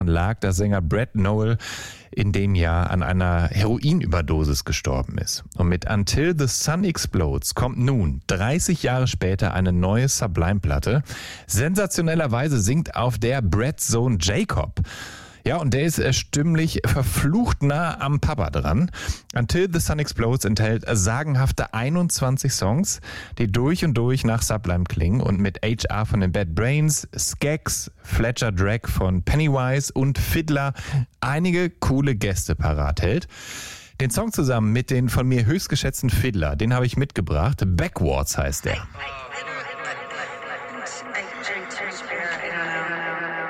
lag, dass Sänger Brad Nowell in dem Jahr an einer Heroinüberdosis gestorben ist. Und mit Until the Sun Explodes kommt nun 30 Jahre später eine neue Sublime-Platte. Sensationellerweise singt auf der Brads Sohn Jacob. Ja, und der ist stimmlich verflucht nah am Papa dran. Until the Sun Explodes enthält sagenhafte 21 Songs, die durch und durch nach Sublime klingen und mit HR von den Bad Brains, Skaggs, Fletcher Drake von Pennywise und Fiddler einige coole Gäste parat hält. Den Song zusammen mit den von mir höchst geschätzten Fiddler, den habe ich mitgebracht. Backwards heißt der.